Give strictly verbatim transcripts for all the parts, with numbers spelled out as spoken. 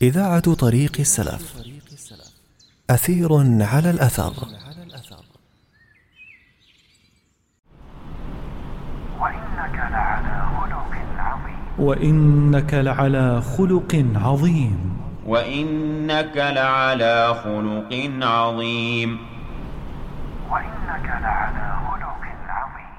إذاعة طريق السلف، أثير على الأثر. وإنك لعلى خلق عظيم وإنك لعلى خلق عظيم وإنك لعلى خلق عظيم وإنك لعلى خلق عظيم.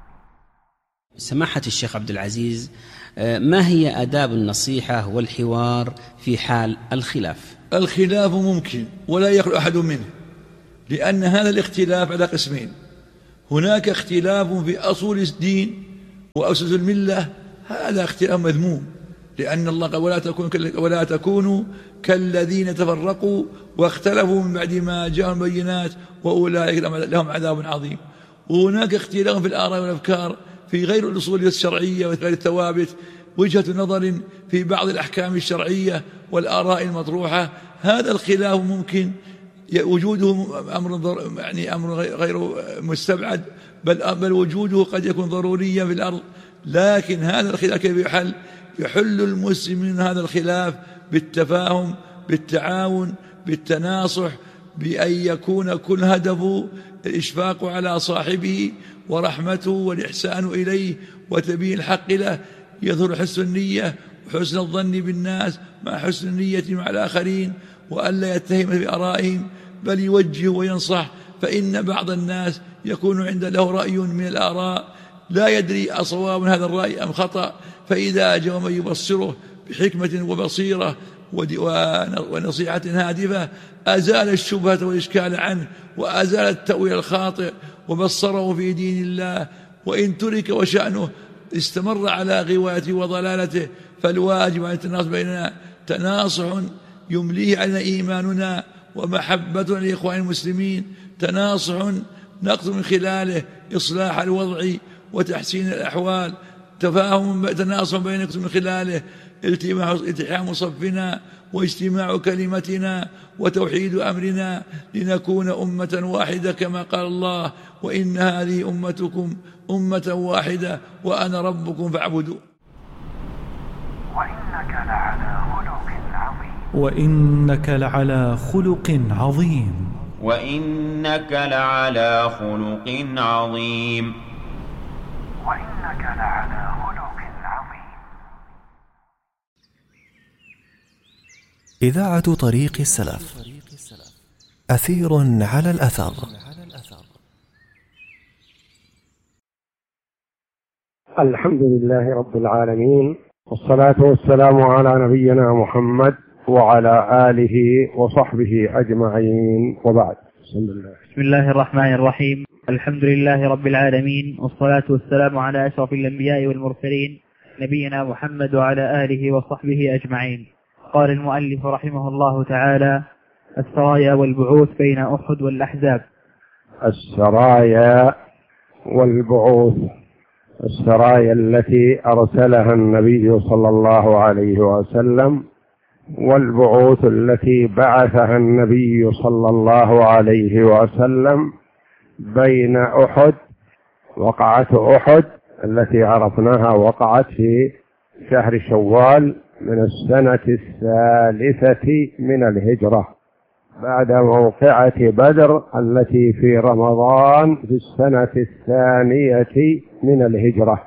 سماحة الشيخ عبد العزيز، ما هي آداب النصيحة والحوار في حال الخلاف؟ الخلاف ممكن ولا يخلو أحد منه، لأن هذا الاختلاف على قسمين: هناك اختلاف في أصول الدين وأسس الملة، هذا اختلاف مذموم، لأن الله قال: ولا تكونوا ولا تكونوا كالذين تفرقوا واختلفوا من بعد ما جاءهم البينات وأولئك لهم عذاب عظيم. وهناك اختلاف في الآراء والأفكار في غير الأصول الشرعية وغير الثوابت، وجهة نظر في بعض الأحكام الشرعية والآراء المطروحة، هذا الخلاف ممكن وجوده أمر يعني أمر غير مستبعد، بل بل وجوده قد يكون ضروريا في الأرض. لكن هذا الخلاف كيف يحل؟ يحل المسلمين هذا الخلاف بالتفاهم، بالتعاون، بالتناصح، بأن يكون كل هدفه الإشفاق على صاحبه ورحمته والإحسان إليه وتبيين الحق له، يظهر حسن النية وحسن الظن بالناس مع حسن النية مع الآخرين، وألا يتهم بآرائهم بل يوجه وينصح. فإن بعض الناس يكون عند له رأي من الآراء لا يدري أصواب هذا الرأي أم خطأ، فإذا جاء من يبصره بحكمة وبصيرة ونصيحة هادفة أزال الشبهة والإشكال عنه وأزال التأويل الخاطئ وبصره في دين الله. وإن ترك وشأنه استمر على غوايته وضلالته، فالواجب أن يتناصح بيننا تناصح يمليه علينا إيماننا ومحبتنا لإخوان المسلمين، تناصح نقصد من خلاله إصلاح الوضع وتحسين الأحوال، تفاهم تناصح بينكم من خلاله التحام صفنا واجتماع كلمتنا وتوحيد أمرنا لنكون أمة واحدة كما قال الله: وإن هذه أمتكم أمة واحدة وأنا ربكم فاعبدوا. وإنك لعلى خلق عظيم وإنك لعلى خلق عظيم وإنك لعلى خلق عظيم وإنك لعلى خلق عظيم. إذاعة طريق السلف، أثير على الأثر. الحمد لله رب العالمين، والصلاة والسلام على نبينا محمد وعلى آله وصحبه أجمعين، وبعد. بسم الله بسم الله الرحمن الرحيم. الحمد لله رب العالمين، والصلاة والسلام على أشرف الأنبياء والمرسلين نبينا محمد وعلى آله وصحبه أجمعين. قال المؤلف رحمه الله تعالى: السرايا والبعوث بين أحد والأحزاب. السرايا والبعوث، السرايا التي أرسلها النبي صلى الله عليه وسلم، والبعوث التي بعثها النبي صلى الله عليه وسلم بين أحد. وقعت أحد التي عرفناها وقعت في شهر شوال من السنة الثالثة من الهجرة، بعد موقعة بدر التي في رمضان في السنة الثانية من الهجرة.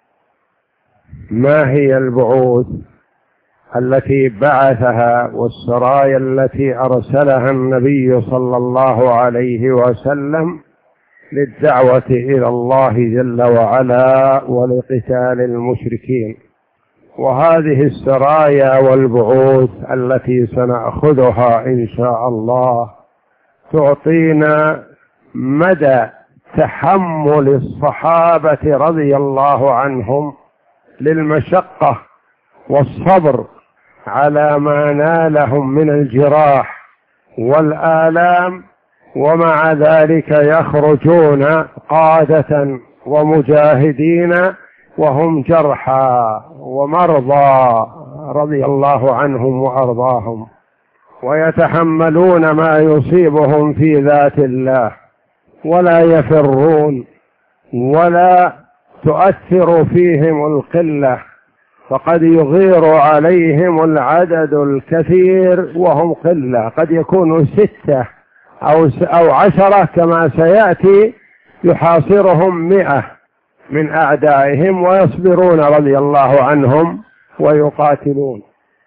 ما هي البعوث التي بعثها والسرايا التي أرسلها النبي صلى الله عليه وسلم للدعوة إلى الله جل وعلا ولقتال المشركين؟ وهذه السرايا والبعوث التي سنأخذها إن شاء الله تعطينا مدى تحمل الصحابة رضي الله عنهم للمشقة والصبر على ما نالهم من الجراح والآلام، ومع ذلك يخرجون قادة ومجاهدين وهم جرحى ومرضى رضي الله عنهم وأرضاهم، ويتحملون ما يصيبهم في ذات الله، ولا يفرون ولا تؤثر فيهم القلة فقد يغير عليهم العدد الكثير وهم قلة، قد يكونوا ستة أو أو عشرة كما سيأتي، يحاصرهم مئة من أعدائهم ويصبرون رضي الله عنهم ويقاتلون،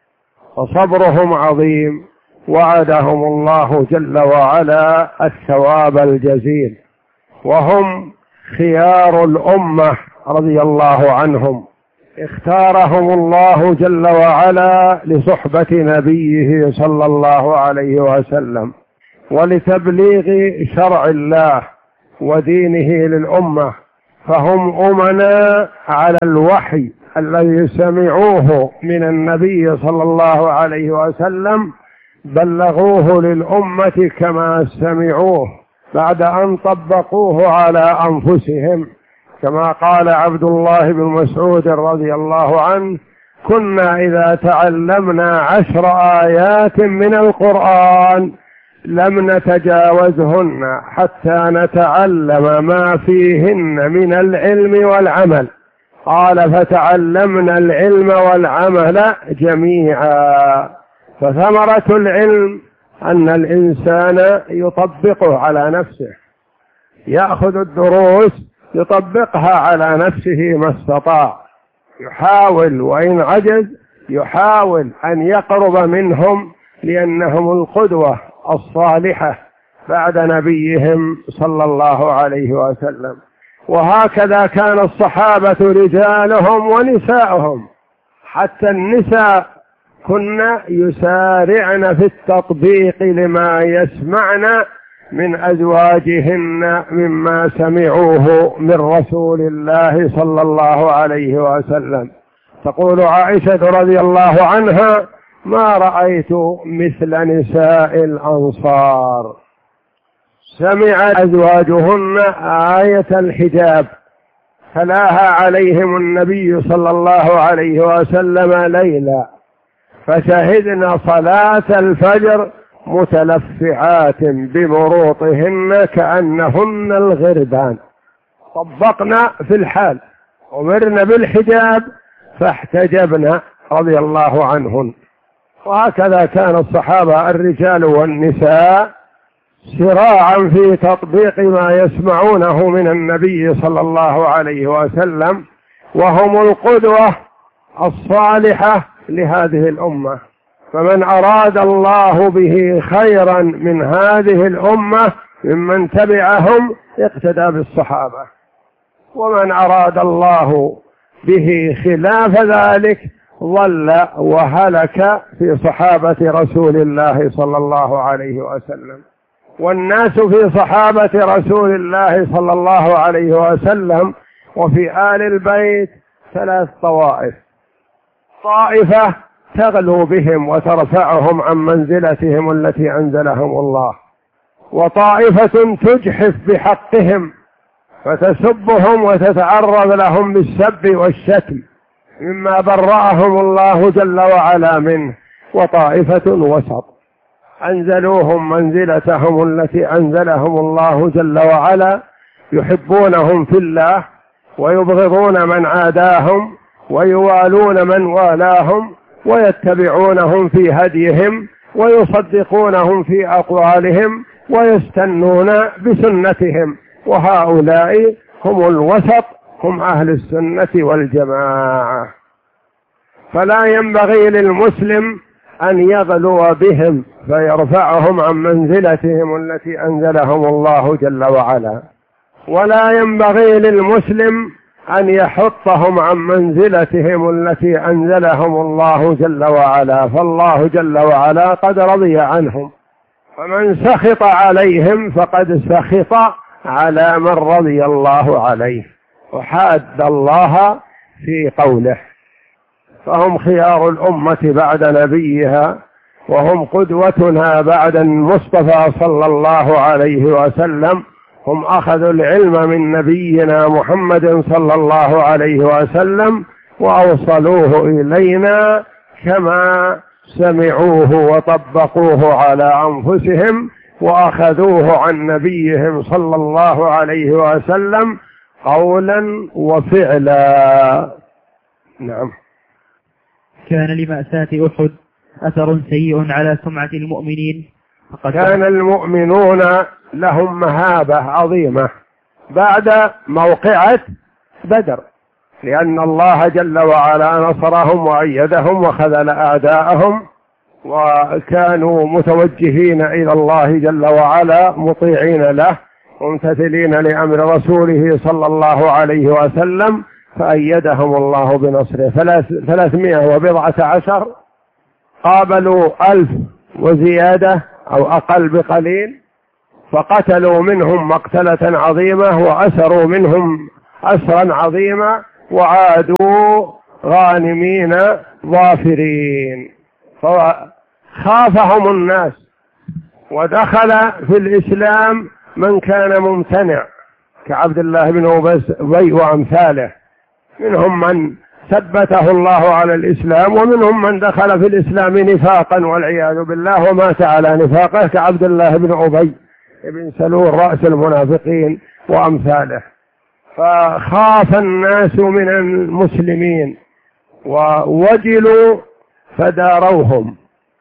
فصبرهم عظيم، وعدهم الله جل وعلا الثواب الجزيل، وهم خيار الأمة رضي الله عنهم، اختارهم الله جل وعلا لصحبة نبيه صلى الله عليه وسلم ولتبليغ شرع الله ودينه للأمة، فهم أمنا على الوحي الذي سمعوه من النبي صلى الله عليه وسلم، بلغوه للأمة كما سمعوه بعد أن طبقوه على أنفسهم، كما قال عبد الله بن مسعود رضي الله عنه: كنا إذا تعلمنا عشر آيات من القرآن لم نتجاوزهن حتى نتعلم ما فيهن من العلم والعمل. قال: فتعلمنا العلم والعمل جميعا. فثمرة العلم أن الإنسان يطبقه على نفسه، يأخذ الدروس يطبقها على نفسه ما استطاع، يحاول وإن عجز يحاول أن يقرب منهم، لأنهم القدوة الصالحة بعد نبيهم صلى الله عليه وسلم. وهكذا كان الصحابة رجالهم ونساءهم، حتى النساء كن يسارعن في التطبيق لما يسمعن من أزواجهن مما سمعوه من رسول الله صلى الله عليه وسلم. تقول عائشة رضي الله عنها: ما رأيت مثل نساء الأنصار. سمع أزواجهن آية الحجاب تلاها عليهم النبي صلى الله عليه وسلم ليلا، فشهدن صلاة الفجر متلفعات بمروطهن كأنهن الغربان. طبقنا في الحال، أمرنا بالحجاب فاحتجبنا رضي الله عنهن. وهكذا كان الصحابة الرجال والنساء سراعا في تطبيق ما يسمعونه من النبي صلى الله عليه وسلم، وهم القدوة الصالحة لهذه الأمة. فمن أراد الله به خيرا من هذه الأمة ممن تبعهم اقتدى بالصحابة، ومن أراد الله به خلاف ذلك ضل وهلك في صحابة رسول الله صلى الله عليه وسلم. والناس في صحابة رسول الله صلى الله عليه وسلم وفي آل البيت ثلاث طوائف: طائفة تغلو بهم وترفعهم عن منزلتهم التي أنزلهم الله، وطائفة تجحف بحقهم فتسبهم وتتعرض لهم بالسب والشتم مما برأهم الله جل وعلا منه، وطائفة وسط أنزلوهم منزلتهم التي أنزلهم الله جل وعلا، يحبونهم في الله ويبغضون من عاداهم ويوالون من والاهم، ويتبعونهم في هديهم ويصدقونهم في أقوالهم ويستنون بسنتهم. وهؤلاء هم الوسط، هم أهل السنة والجماعة. فلا ينبغي للمسلم أن يغلو بهم فيرفعهم عن منزلتهم التي أنزلهم الله جل وعلا، ولا ينبغي للمسلم أن يحطهم عن منزلتهم التي أنزلهم الله جل وعلا، فالله جل وعلا قد رضي عنهم، فمن سخط عليهم فقد سخط على من رضي الله عليه وحاد الله في قوله. فهم خيار الأمة بعد نبيها، وهم قدوتنا بعد المصطفى صلى الله عليه وسلم. هم أخذوا العلم من نبينا محمد صلى الله عليه وسلم وأوصلوه إلينا كما سمعوه وطبقوه على أنفسهم، وأخذوه عن نبيهم صلى الله عليه وسلم قولا وفعلا. نعم. كان لمأساة أحد أثر سيء على سمعة المؤمنين. كان المؤمنون لهم مهابة عظيمة بعد موقعة بدر، لأن الله جل وعلا نصرهم وأيدهم وخذل أعداءهم، وكانوا متوجهين إلى الله جل وعلا مطيعين له ممتثلين لأمر رسوله صلى الله عليه وسلم، فأيدهم الله بنصره. ثلاثمائة وبضعة عشر قابلوا ألف وزيادة أو أقل بقليل، فقتلوا منهم مقتلة عظيمة وأسروا منهم أسرا عظيما، وعادوا غانمين ظافرين. فخافهم الناس، ودخل في الإسلام من كان ممتنع كعبد الله بن أبي وأمثاله، منهم من ثبته الله على الإسلام، ومنهم من دخل في الإسلام نفاقا والعياذ بالله ومات على نفاقه كعبد الله بن أبي بن سلول رأس المنافقين وأمثاله. فخاف الناس من المسلمين ووجلوا فداروهم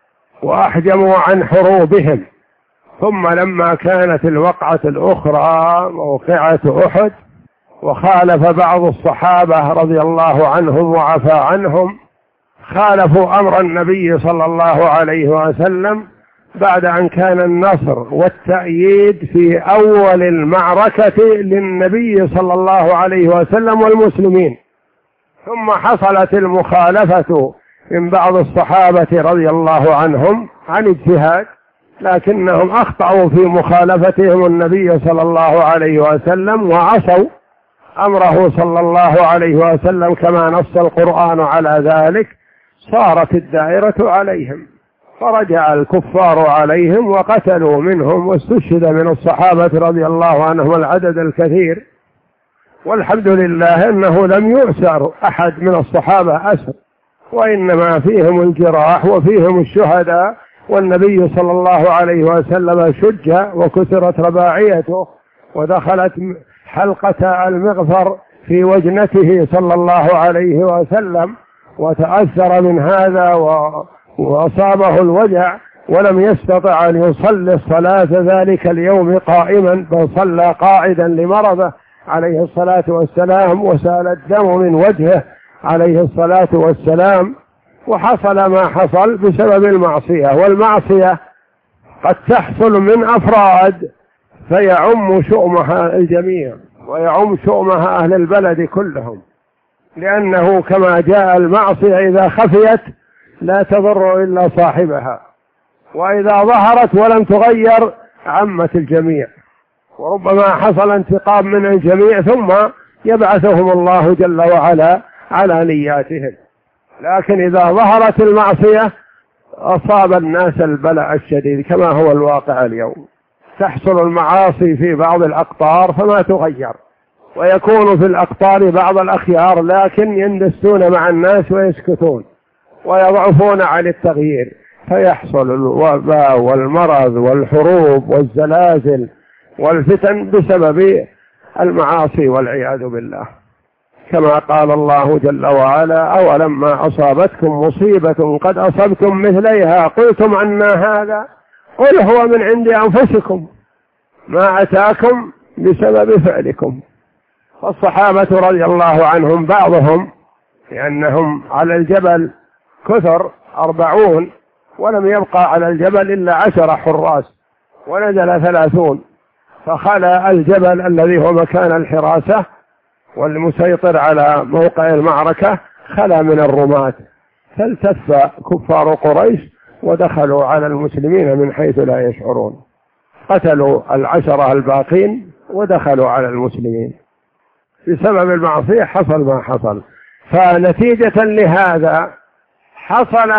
وأحجموا عن حروبهم. ثم لما كانت الوقعة الأخرى موقعة أحد، وخالف بعض الصحابة رضي الله عنهم وعفى عنهم، خالفوا أمر النبي صلى الله عليه وسلم بعد أن كان النصر والتأييد في أول المعركة للنبي صلى الله عليه وسلم والمسلمين، ثم حصلت المخالفة من بعض الصحابة رضي الله عنهم عن اجتهاد، لكنهم أخطأوا في مخالفتهم النبي صلى الله عليه وسلم وعصوا أمره صلى الله عليه وسلم كما نص القرآن على ذلك. صارت الدائرة عليهم، فرجع الكفار عليهم وقتلوا منهم، واستشهد من الصحابة رضي الله عنهم العدد الكثير، والحمد لله أنه لم يؤسر أحد من الصحابة أسر، وإنما فيهم الجراح وفيهم الشهداء. والنبي صلى الله عليه وسلم شج وكسرت رباعيته ودخلت حلقة المغفر في وجنته صلى الله عليه وسلم، وتأثر من هذا وأصابه الوجع، ولم يستطع أن يصلي الصلاة ذلك اليوم قائما، بل صلى قاعدا لمرضه عليه الصلاة والسلام، وسال الدم من وجهه عليه الصلاة والسلام. وحصل ما حصل بسبب المعصية، والمعصية قد تحصل من أفراد فيعم شؤمها الجميع ويعم شؤمها أهل البلد كلهم، لأنه كما جاء المعصية إذا خفيت لا تضر إلا صاحبها، وإذا ظهرت ولم تغير عمت الجميع، وربما حصل انتقام من الجميع ثم يبعثهم الله جل وعلا على نياتهم. لكن إذا ظهرت المعصية أصاب الناس البلاء الشديد كما هو الواقع اليوم. تحصل المعاصي في بعض الأقطار فما تغير، ويكون في الأقطار بعض الأخيار لكن يندسون مع الناس ويسكتون ويضعفون عن التغيير، فيحصل الوباء والمرض والحروب والزلازل والفتن بسبب المعاصي والعياذ بالله. كما قال الله جل وعلا: أولما أصابتكم مصيبة قد أصبتم مثليها قلتم عنا هذا قل هو من عند أنفسكم ما أتاكم بسبب فعلكم. فالصحابة رضي الله عنهم بعضهم لأنهم على الجبل كثر أربعون، ولم يبقى على الجبل إلا عشر حراس، ونزل ثلاثون، فخلى الجبل الذي هو مكان الحراسة والمسيطر على موقع المعركة خلى من الرماة، فالتف كفار قريش ودخلوا على المسلمين من حيث لا يشعرون، قتلوا العشرة الباقين ودخلوا على المسلمين. بسبب المعصية حصل ما حصل. فنتيجة لهذا حصل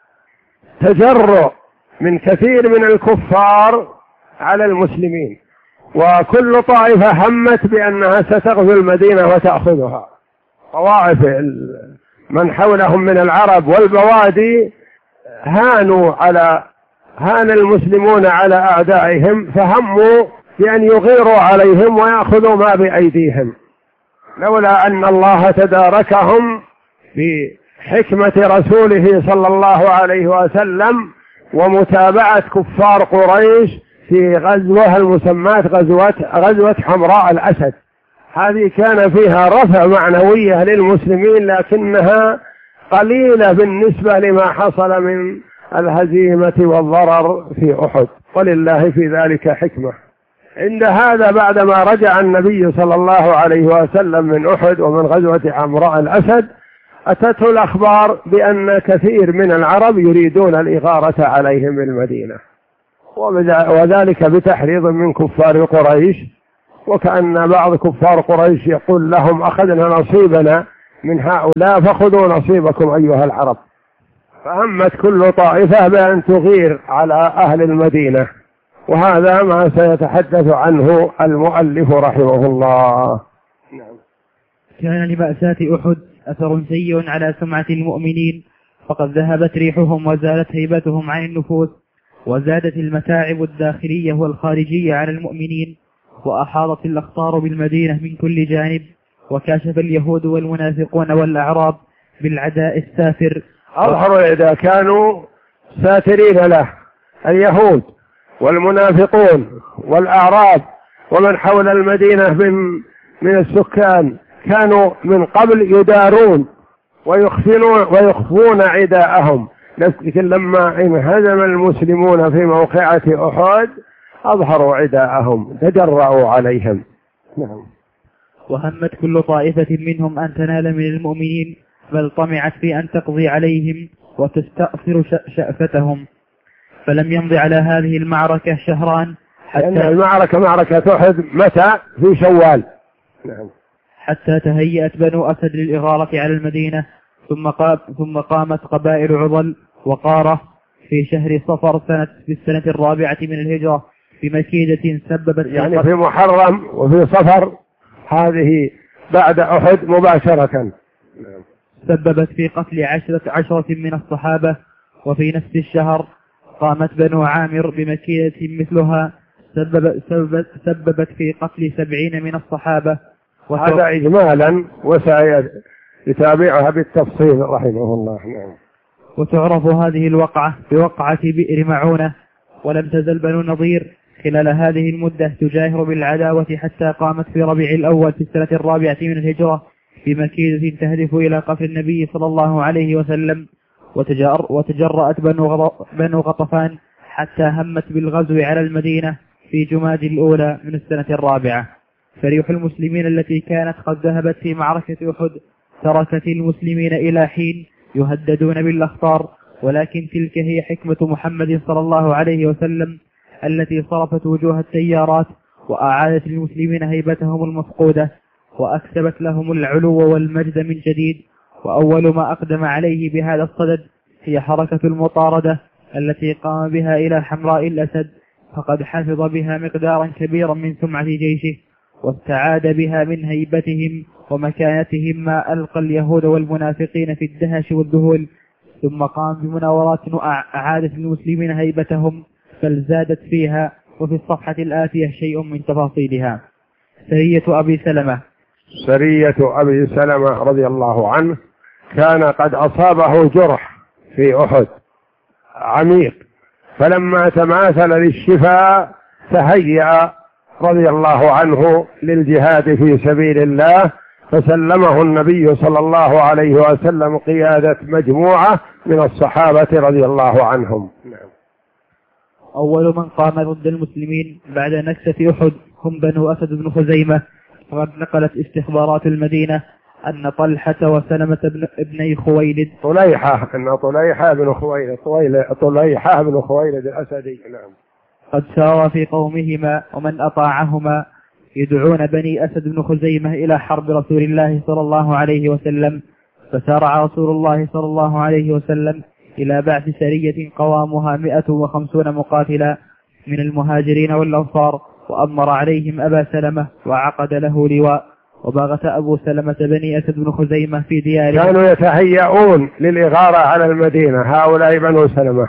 تجرؤ من كثير من الكفار على المسلمين، وكل طائفة همت بأنها ستغزو المدينة وتأخذها. طوائف من حولهم من العرب والبوادي هانوا على هان المسلمون على أعدائهم، فهموا بأن يغيروا عليهم ويأخذوا ما بأيديهم، لولا أن الله تداركهم في حكمة رسوله صلى الله عليه وسلم ومتابعة كفار قريش في غزوة المسماة غزوة غزوة حمراء الأسد. هذه كان فيها رفع معنوية للمسلمين، لكنها قليلة بالنسبة لما حصل من الهزيمة والضرر في أحد، ولله في ذلك حكمة. عند هذا بعدما رجع النبي صلى الله عليه وسلم من أحد ومن غزوة حمراء الأسد، أتته الأخبار بأن كثير من العرب يريدون الإغارة عليهم بالمدينة، وذلك بتحريض من كفار قريش، وكأن بعض كفار قريش يقول لهم أخذنا نصيبنا من هؤلاء فخذوا نصيبكم أيها العرب. فهمت كل طائفة بأن تغير على أهل المدينة، وهذا ما سيتحدث عنه المؤلف رحمه الله. نعم. كان لمأساة أحد أثر سيء على سمعة المؤمنين، فقد ذهبت ريحهم وزالت هيبتهم عن النفوس، وزادت المتاعب الداخلية والخارجية على المؤمنين، وأحاطت الأخطار بالمدينة من كل جانب، وكاشف اليهود والمنافقون والأعراب بالعداء السافر. أظهروا إذا كانوا ساترين له اليهود والمنافقون والأعراب ومن حول المدينة من من السكان، كانوا من قبل يدارون ويخفون ويخفون عداءهم، لكن لما انهزم المسلمون في موقعة أحد أظهروا عداءهم تجرأوا عليهم. نعم. وهمت كل طائفة منهم أن تنال من المؤمنين، بل طمعت في أن تقضي عليهم وتستأثر شأفتهم، فلم يمضي على هذه المعركة شهران حتى المعركة معركة أحد متى؟ في شوال. نعم. حتى تهيأت بنو أسد للإغارة على المدينة، ثم قام ثم قامت قبائل عضل وقارة في شهر صفر سنة في السنة الرابعة من الهجرة بمكيدة سببت يعني في محرم وفي صفر، هذه بعد أحد مباشرة. سببت في قتل عشرة عشرة من الصحابة. وفي نفس الشهر قامت بنو عامر بمكيدة مثلها سببت, سببت, سببت في قتل سبعين من الصحابة. هذا إجمالا وسيتابعها بالتفصيل رحمه الله. نعم. وتعرف هذه الوقعة بوقعة بئر معونة. ولم تزل بنو النضير خلال هذه المدة تجاهر بالعداوة حتى قامت في ربيع الأول في السنة الرابعة من الهجرة بمكيدة تهدف إلى قتل النبي صلى الله عليه وسلم. وتجرأت بنو غطفان حتى همت بالغزو على المدينة في جماد الأولى من السنة الرابعة. فريح المسلمين التي كانت قد ذهبت في معركة أحد تركت المسلمين إلى حين يهددون بالأخطار، ولكن تلك هي حكمة محمد صلى الله عليه وسلم التي صرفت وجوه التيارات وأعادت للمسلمين هيبتهم المفقودة، وأكسبت لهم العلو والمجد من جديد. وأول ما أقدم عليه بهذا الصدد هي حركة المطاردة التي قام بها إلى حمراء الأسد، فقد حفظ بها مقدارا كبيرا من سمعة جيشه، واستعاد بها من هيبتهم ومكانتهم ما ألقى اليهود والمنافقين في الدهش والذهول. ثم قام بمناورات أعادت للمسلمين هيبتهم بل زادت فيها. وفي الصفحة الآتية شيء من تفاصيلها. سرية أبي سلمة. سرية أبي سلمة رضي الله عنه كان قد أصابه جرح في أحد عميق، فلما تماثل للشفاء تهيأ رضي الله عنه للجهاد في سبيل الله، فسلمه النبي صلى الله عليه وسلم قيادة مجموعة من الصحابة رضي الله عنهم. نعم. أول من قام ضد المسلمين بعد نكسة أحد هم بنو أسد بن خزيمة. فقد نقلت استخبارات المدينة أن طلحة وسلمة بن ابني خويلد طليحة أن طليحة بن خويلد طليحة بن خويلد الأسدي نعم قد سار في قومهما ومن أطاعهما يدعون بني أسد بن خزيمة إلى حرب رسول الله صلى الله عليه وسلم. فسارع رسول الله صلى الله عليه وسلم إلى بعث سرية قوامها مئة وخمسون مقاتلا من المهاجرين والأنصار، وأمر عليهم أبا سلمة وعقد له لواء. وباغت أبو سلمة بني أسد بن خزيمة في ديارهم، كانوا يتهيئون للإغارة على المدينة هؤلاء بنو سلمة،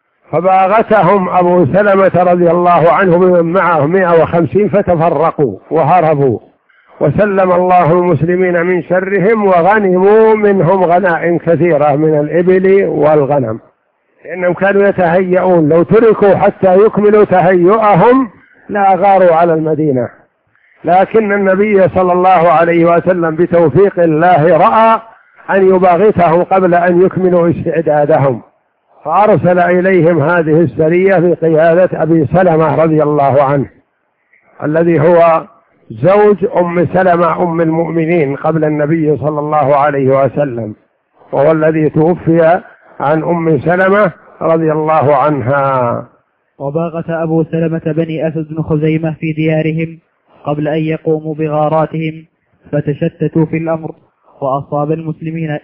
فباغتهم أبو سلمة رضي الله عنه بمن معه مئة وخمسين فتفرقوا وهربوا، وسلم الله المسلمين من شرهم، وغنموا منهم غنائم كثيرة من الإبل والغنم، لأنهم كانوا يتهيئون، لو تركوا حتى يكملوا تهيئهم لا غاروا على المدينة، لكن النبي صلى الله عليه وسلم بتوفيق الله رأى أن يباغتهم قبل أن يكملوا استعدادهم، فأرسل إليهم هذه السرية بقيادة أبي سلمة رضي الله عنه، الذي هو زوج أم سلمة أم المؤمنين قبل النبي صلى الله عليه وسلم، وهو الذي توفي عن أم سلمة رضي الله عنها. وباغت أبو سلمة بني أسد بن خزيمة في ديارهم قبل أن يقوموا بغاراتهم، فتشتتوا في الأمر، وأصاب المسلمين